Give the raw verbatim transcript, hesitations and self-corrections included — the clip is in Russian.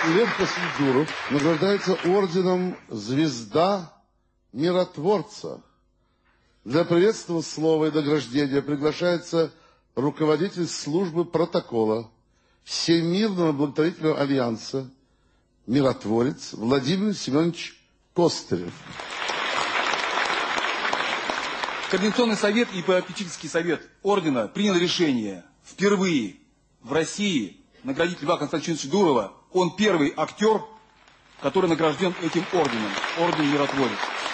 Лев Васильевич Дуров награждается орденом «Звезда миротворца». Для приветственного слова и награждения приглашается руководитель службы протокола Всемирного благотворительного альянса «Миротворец» Владимир Семенович Костырев. Координационный совет и попечительский совет ордена принял решение впервые в России наградить Льва Константиновича Дурова. Он первый актер, который награжден этим орденом, орден «Миротворец».